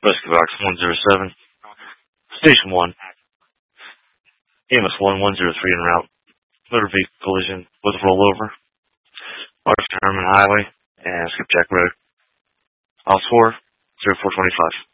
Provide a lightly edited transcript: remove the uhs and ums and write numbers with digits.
Rescue Box 107. Station 1. EMS 1103 en route. Motor vehicle collision with rollover. Mark Herman Highway and Skipjack Road. All 4, 0425.